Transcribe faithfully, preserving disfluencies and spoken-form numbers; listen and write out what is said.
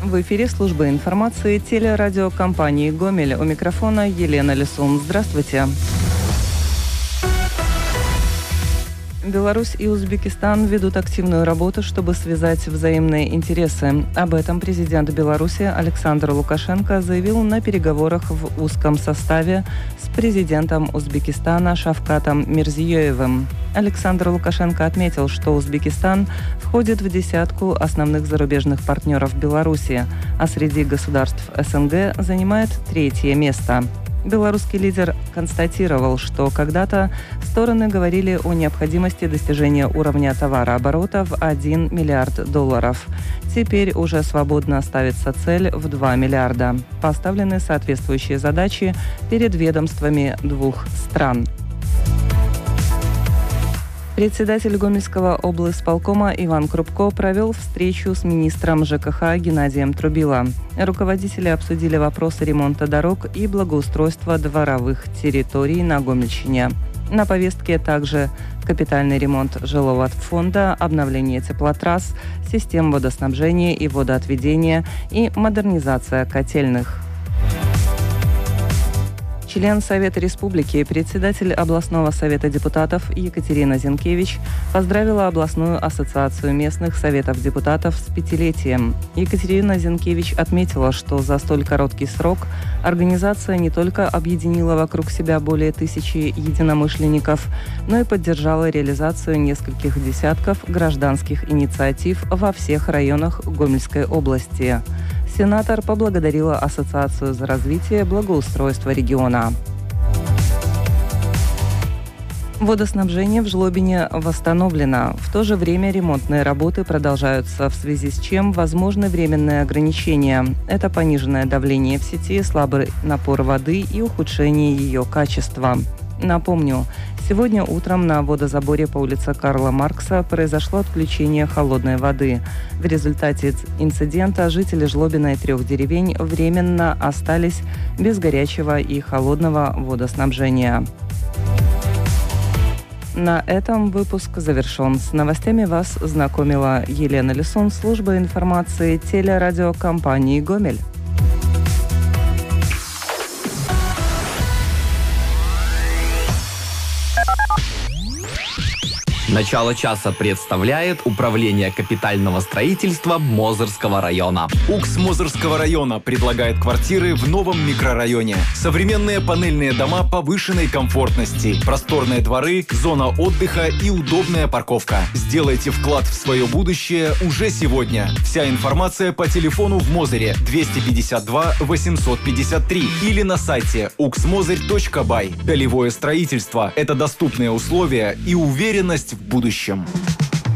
В эфире служба информации телерадиокомпании «Гомель». У микрофона Елена Лисун. Здравствуйте. Беларусь и Узбекистан ведут активную работу, чтобы связать взаимные интересы. Об этом президент Беларуси Александр Лукашенко заявил на переговорах в узком составе с президентом Узбекистана Шавкатом Мирзиёевым. Александр Лукашенко отметил, что Узбекистан входит в десятку основных зарубежных партнеров Беларуси, а среди государств СНГ занимает третье место. Белорусский лидер констатировал, что когда-то стороны говорили о необходимости достижения уровня товарооборота в один миллиард долларов. Теперь уже свободно ставится цель в два миллиарда. Поставлены соответствующие задачи перед ведомствами двух стран. Председатель Гомельского облисполкома Иван Крупко провел встречу с министром ЖКХ Геннадием Трубило. Руководители обсудили вопросы ремонта дорог и благоустройства дворовых территорий на Гомельщине. На повестке также капитальный ремонт жилого фонда, обновление теплотрасс, систем водоснабжения и водоотведения и модернизация котельных. Член Совета Республики, председатель областного совета депутатов Екатерина Зинкевич поздравила областную ассоциацию местных советов депутатов с пятилетием. Екатерина Зинкевич отметила, что за столь короткий срок организация не только объединила вокруг себя более тысячи единомышленников, но и поддержала реализацию нескольких десятков гражданских инициатив во всех районах Гомельской области. Сенатор поблагодарила ассоциацию за развитие благоустройства региона. Водоснабжение в Жлобине восстановлено. В то же время ремонтные работы продолжаются, в связи с чем возможны временные ограничения. Это пониженное давление в сети, слабый напор воды и ухудшение ее качества. Напомню, сегодня утром на водозаборе по улице Карла Маркса произошло отключение холодной воды. В результате инцидента жители Жлобина и трех деревень временно остались без горячего и холодного водоснабжения. На этом выпуск завершен. С новостями вас знакомила Елена Лисун, служба информации телерадиокомпании «Гомель». Начало часа представляет Управление капитального строительства Мозырского района. УКС Мозырского района предлагает квартиры в новом микрорайоне. Современные панельные дома повышенной комфортности, просторные дворы, зона отдыха и удобная парковка. Сделайте вклад в свое будущее уже сегодня. Вся информация по телефону в Мозыре двести пятьдесят два восемьсот пятьдесят три или на сайте уксмозырь точка бай. Долевое строительство – это доступные условия и уверенность в будущем.